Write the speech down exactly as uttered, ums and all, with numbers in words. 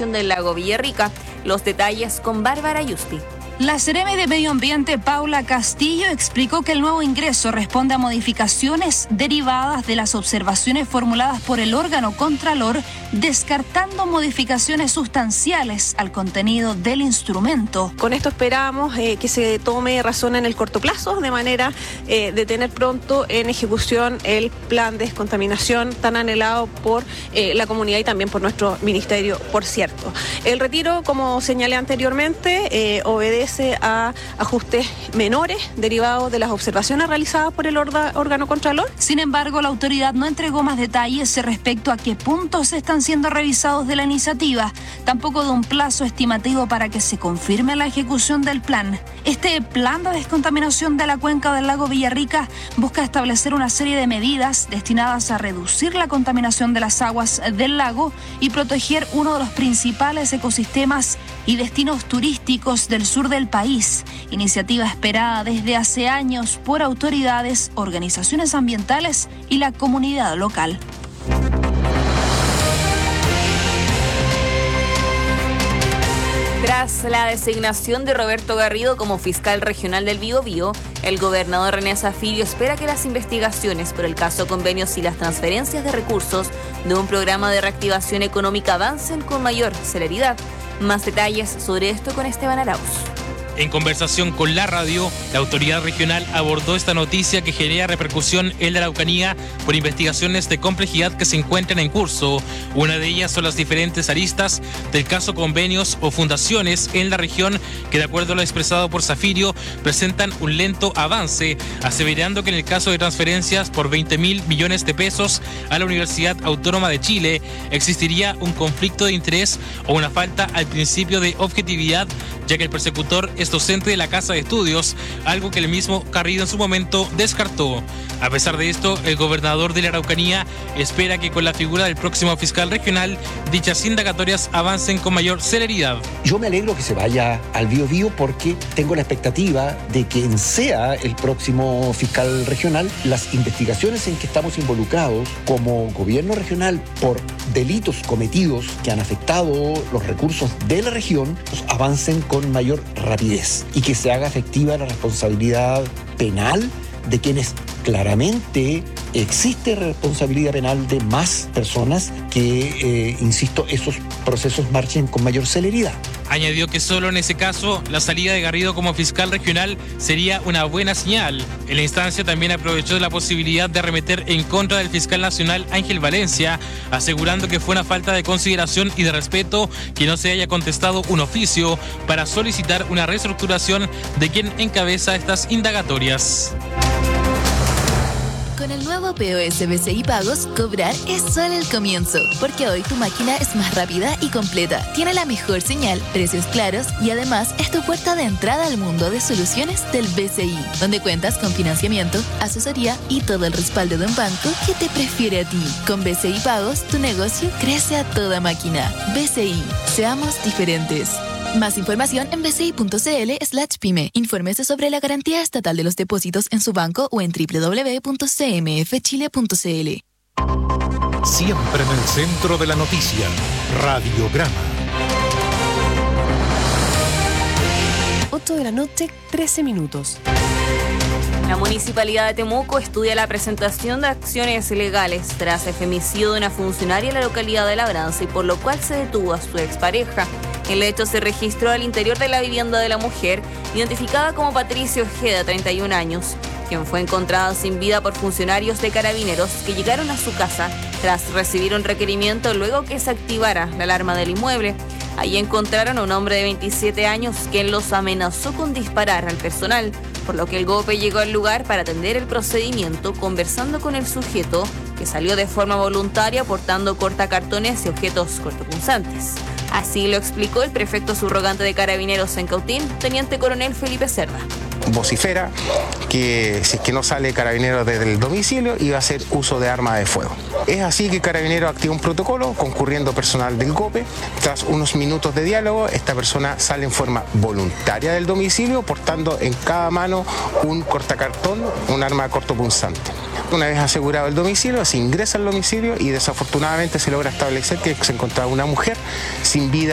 contaminación del lago Villarrica. Los detalles con Bárbara Yusti. La Seremi de Medio Ambiente, Paula Castillo, explicó que el nuevo ingreso responde a modificaciones derivadas de las observaciones formuladas por el órgano Contralor, descartando modificaciones sustanciales al contenido del instrumento. Con esto esperamos eh, que se tome razón en el corto plazo, de manera eh, de tener pronto en ejecución el plan de descontaminación tan anhelado por eh, la comunidad y también por nuestro ministerio, por cierto. El retiro, como señalé anteriormente, eh, obedece a ajustes menores derivados de las observaciones realizadas por el órgano Contralor. Sin embargo, la autoridad no entregó más detalles respecto a qué puntos están siendo revisados de la iniciativa, tampoco de un plazo estimativo para que se confirme la ejecución del plan. Este plan de descontaminación de la cuenca del lago Villarrica busca establecer una serie de medidas destinadas a reducir la contaminación de las aguas del lago y proteger uno de los principales ecosistemas y destinos turísticos del sur del país, iniciativa esperada desde hace años por autoridades, organizaciones ambientales y la comunidad local. Tras la designación de Roberto Garrido como fiscal regional del Biobío, el gobernador René Zaffirio espera que las investigaciones por el caso convenios y las transferencias de recursos de un programa de reactivación económica avancen con mayor celeridad. Más detalles sobre esto con Esteban Arauz. En conversación con la radio, la autoridad regional abordó esta noticia que genera repercusión en la Araucanía por investigaciones de complejidad que se encuentran en curso. Una de ellas son las diferentes aristas del caso convenios o fundaciones en la región que, de acuerdo a lo expresado por Zaffirio, presentan un lento avance, aseverando que en el caso de transferencias por veinte mil millones de pesos a la Universidad Autónoma de Chile existiría un conflicto de interés o una falta al principio de objetividad, ya que el persecutor es docente de la Casa de Estudios, algo que el mismo Garrido en su momento descartó. A pesar de esto, el gobernador de la Araucanía espera que con la figura del próximo fiscal regional, dichas indagatorias avancen con mayor celeridad. Yo me alegro que se vaya al Biobío porque tengo la expectativa de que quien sea el próximo fiscal regional, las investigaciones en que estamos involucrados como gobierno regional por delitos cometidos que han afectado los recursos de la región, pues avancen con mayor rapidez y que se haga efectiva la responsabilidad penal de quienes claramente existe responsabilidad penal de más personas que, eh, insisto, esos procesos marchen con mayor celeridad. Añadió que solo en ese caso la salida de Garrido como fiscal regional sería una buena señal. En la instancia también aprovechó la posibilidad de arremeter en contra del fiscal nacional Ángel Valencia, asegurando que fue una falta de consideración y de respeto que no se haya contestado un oficio para solicitar una reestructuración de quien encabeza estas indagatorias. Con el nuevo P O S B C I Pagos, cobrar es solo el comienzo, porque hoy tu máquina es más rápida y completa, tiene la mejor señal, precios claros y además es tu puerta de entrada al mundo de soluciones del B C I, donde cuentas con financiamiento, asesoría y todo el respaldo de un banco que te prefiere a ti. Con B C I Pagos, tu negocio crece a toda máquina. B C I, seamos diferentes. Más información en bci.cl slash pyme. Infórmese sobre la garantía estatal de los depósitos en su banco o en doble u doble u doble u punto c m f chile punto c l. Siempre en el centro de la noticia. Radiograma. ocho de la noche, trece minutos. La Municipalidad de Temuco estudia la presentación de acciones legales tras el femicidio de una funcionaria en la localidad de Labranza y por lo cual se detuvo a su expareja. El hecho se registró al interior de la vivienda de la mujer, identificada como Patricia Ojeda, treinta y un años, quien fue encontrada sin vida por funcionarios de Carabineros que llegaron a su casa tras recibir un requerimiento luego que se activara la alarma del inmueble. Allí encontraron a un hombre de veintisiete años quien los amenazó con disparar al personal, por lo que el GOPE llegó al lugar para atender el procedimiento, conversando con el sujeto que salió de forma voluntaria portando cortacartones y objetos cortopunzantes. Así lo explicó el prefecto subrogante de Carabineros en Cautín, teniente coronel Felipe Cerda. Vocifera que si es que no sale Carabineros desde el domicilio iba a hacer uso de arma de fuego. Es así que Carabineros activa un protocolo concurriendo personal del GOPE. Tras unos minutos de diálogo, esta persona sale en forma voluntaria del domicilio portando en cada mano un cortacartón, un arma cortopunzante. Una vez asegurado el domicilio, se ingresa al domicilio y desafortunadamente se logra establecer que se encontraba una mujer sin vida